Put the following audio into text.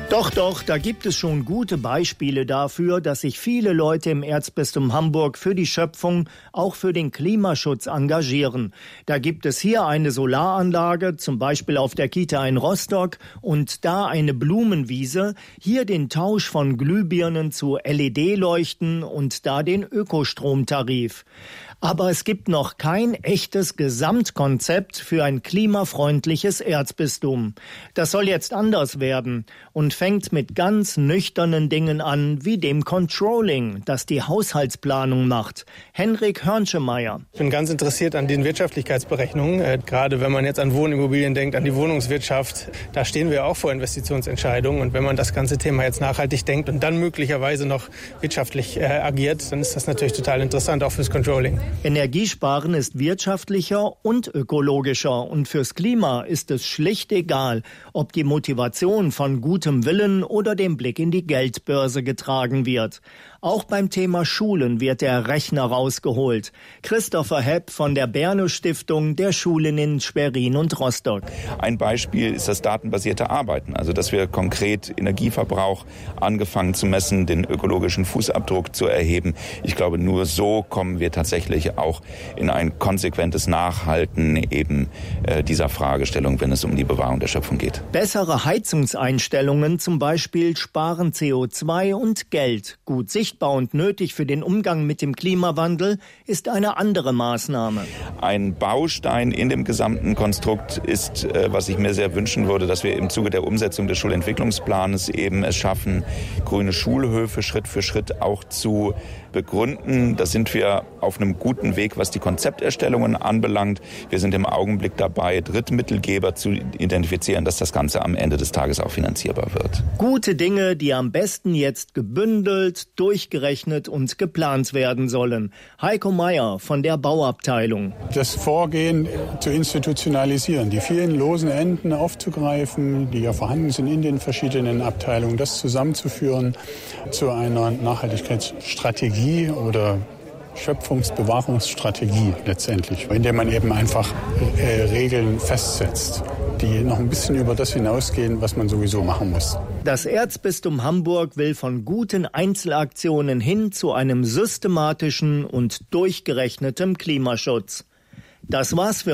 Doch, da gibt es schon gute Beispiele dafür, dass sich viele Leute im Erzbistum Hamburg für die Schöpfung, auch für den Klimaschutz engagieren. Da gibt es hier eine Solaranlage, zum Beispiel auf der Kita in Rostock, und da eine Blumenwiese, hier den Tausch von Glühbirnen zu LED-Leuchten und da den Ökostromtarif. Aber es gibt noch kein echtes Gesamtkonzept für ein klimafreundliches Erzbistum. Das soll jetzt anders werden und fängt mit ganz nüchternen Dingen an, wie dem Controlling, das die Haushaltsplanung macht. Henrik Hörnschemeyer. Ich bin ganz interessiert an den Wirtschaftlichkeitsberechnungen. Gerade wenn man jetzt an Wohnimmobilien denkt, an die Wohnungswirtschaft, da stehen wir auch vor Investitionsentscheidungen. Und wenn man das ganze Thema jetzt nachhaltig denkt und dann möglicherweise noch wirtschaftlich agiert, dann ist das natürlich total interessant, auch fürs Controlling. Energiesparen ist wirtschaftlicher und ökologischer und fürs Klima ist es schlicht egal, ob die Motivation von gutem Willen oder dem Blick in die Geldbörse getragen wird. Auch beim Thema Schulen wird der Rechner rausgeholt. Christopher Hepp von der Berno-Stiftung der Schulen in Schwerin und Rostock. Ein Beispiel ist das datenbasierte Arbeiten, also dass wir konkret Energieverbrauch angefangen zu messen, den ökologischen Fußabdruck zu erheben. Ich glaube, nur so kommen wir tatsächlich auch in ein konsequentes Nachhalten eben dieser Fragestellung, wenn es um die Bewahrung der Schöpfung geht. Bessere Heizungseinstellungen zum Beispiel sparen CO2 und Geld. Gut sichtbar und nötig für den Umgang mit dem Klimawandel ist eine andere Maßnahme. Ein Baustein in dem gesamten Konstrukt ist, was ich mir sehr wünschen würde, dass wir im Zuge der Umsetzung des Schulentwicklungsplanes eben es schaffen, grüne Schulhöfe Schritt für Schritt auch zu begründen. Da sind wir auf einem guten Weg, was die Konzepterstellungen anbelangt. Wir sind im Augenblick dabei, Drittmittelgeber zu identifizieren, dass das Ganze am Ende des Tages auch finanzierbar wird. Gute Dinge, die am besten jetzt gebündelt, durchgerechnet und geplant werden sollen. Heiko Meyer von der Bauabteilung. Das Vorgehen zu institutionalisieren, die vielen losen Enden aufzugreifen, die ja vorhanden sind in den verschiedenen Abteilungen, das zusammenzuführen zu einer Nachhaltigkeitsstrategie oder Schöpfungsbewahrungsstrategie letztendlich, indem man eben einfach Regeln festsetzt, die noch ein bisschen über das hinausgehen, was man sowieso machen muss. Das Erzbistum Hamburg will von guten Einzelaktionen hin zu einem systematischen und durchgerechneten Klimaschutz. Das war's für